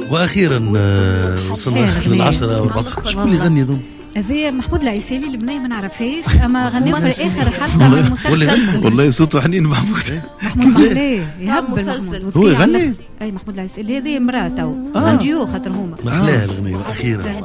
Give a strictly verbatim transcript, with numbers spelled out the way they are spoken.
واخيرا وصلنا للعشرة واربعة عشر. شكون اللي يغني ذو؟ هذا محمود العسيلي اللبناني ما نعرفهاش، اما غنى في اخر حلقه من المسلسل. والله صوته حنين محمود. محمود عليه يهبل مسلسل هو يغني. اي محمود العسيلي هذه مراته غنديو خاطر هما محلاها الغنية اخيرا.